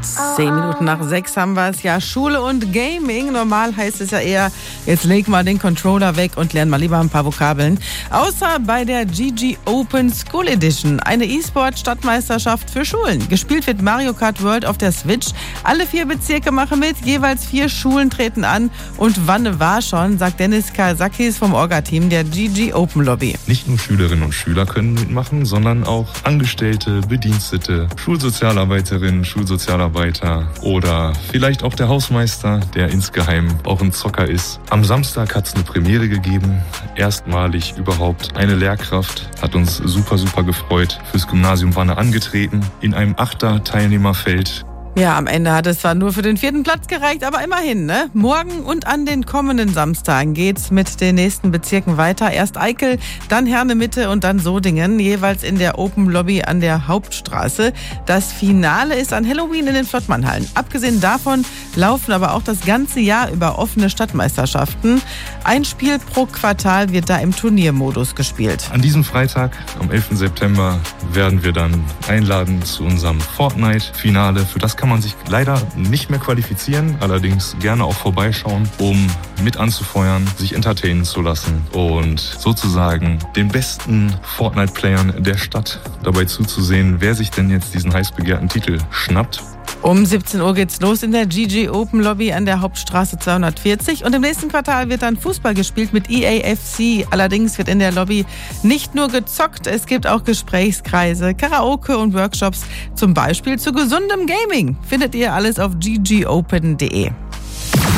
5:10 haben wir es. Ja, Schule und Gaming. Normal heißt es ja eher, jetzt leg mal den Controller weg und lern mal lieber ein paar Vokabeln. Außer bei der GG Open School Edition. Eine E-Sport-Stadtmeisterschaft für Schulen. Gespielt wird Mario Kart World auf der Switch. Alle 4 Bezirke machen mit. Jeweils 4 Schulen treten an. Und wann war schon, sagt Dennis Kalsakis vom Orga-Team der GG Open Lobby. Nicht nur Schülerinnen und Schüler können mitmachen, sondern auch Angestellte, Bedienstete, Schulsozialarbeiterinnen, Schulsozialarbeiter oder vielleicht auch der Hausmeister, der insgeheim auch ein Zocker ist. Am Samstag hat es eine Premiere gegeben. Erstmalig überhaupt eine Lehrkraft. Hat uns super gefreut. Fürs Gymnasium Wanne angetreten. In einem 8er Teilnehmerfeld. Ja, am Ende hat es zwar nur für den 4. Platz gereicht, aber immerhin, ne? Morgen und an den kommenden Samstagen geht's mit den nächsten Bezirken weiter. Erst Eickel, dann Herne-Mitte und dann Sodingen, jeweils in der Open Lobby an der Hauptstraße. Das Finale ist an Halloween in den Flottmannhallen. Abgesehen davon laufen aber auch das ganze Jahr über offene Stadtmeisterschaften. Ein Spiel pro Quartal wird da im Turniermodus gespielt. An diesem Freitag, am 11. September, werden wir dann einladen zu unserem Fortnite-Finale. Für das kann man sich leider nicht mehr qualifizieren, allerdings gerne auch vorbeischauen, um mit anzufeuern, sich entertainen zu lassen und sozusagen den besten Fortnite-Playern der Stadt dabei zuzusehen, wer sich denn jetzt diesen heiß begehrten Titel schnappt. Um 17 Uhr geht's los in der GG Open Lobby an der Hauptstraße 240 und im nächsten Quartal wird dann Fußball gespielt mit EAFC. Allerdings wird in der Lobby nicht nur gezockt, es gibt auch Gesprächskreise, Karaoke und Workshops, zum Beispiel zu gesundem Gaming. Findet ihr alles auf ggopen.de.